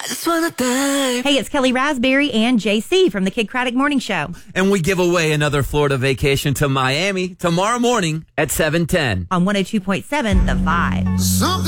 just wanna dive. Hey, it's Kelly Raspberry and JC from the Kid Craddock Morning Show. And we give away another Florida vacation to Miami tomorrow morning at 7:10. On 102.7 The Vibe.